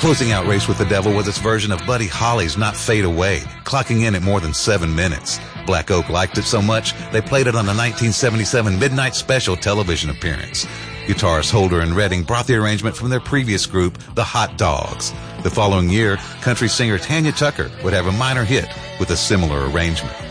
Closing out Race with the Devil was its version of Buddy Holly's Not Fade Away, clocking in at more than 7 minutes. Black Oak liked it so much, they played it on the 1977 Midnight Special television appearance. Guitarist Holder and Redding brought the arrangement from their previous group, the Hot Dogs. The following year, country singer Tanya Tucker would have a minor hit with a similar arrangement.